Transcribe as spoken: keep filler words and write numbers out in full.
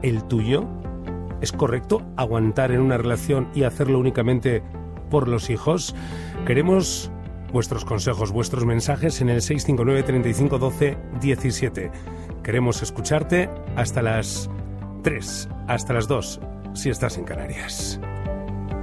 el tuyo? ¿Es correcto aguantar en una relación y hacerlo únicamente por los hijos? Queremos vuestros consejos, vuestros mensajes en el seis cinco nueve, treinta y cinco, doce, diecisiete. Queremos escucharte hasta las tres, hasta las dos, si estás en Canarias.